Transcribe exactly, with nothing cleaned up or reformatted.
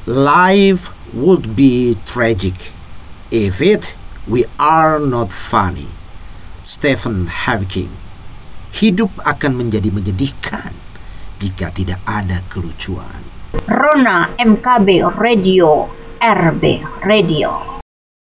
Life would be tragic if it we are not funny. Stephen Hawking. Hidup akan menjadi menyedihkan jika tidak ada kelucuan. Rona M K B Radio, R B Radio.